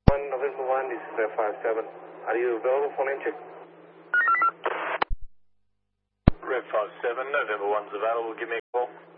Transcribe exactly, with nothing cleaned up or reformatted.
one, November one, this is F five seven. Are you available for name check? Red five seven, November one's available. Give me a call.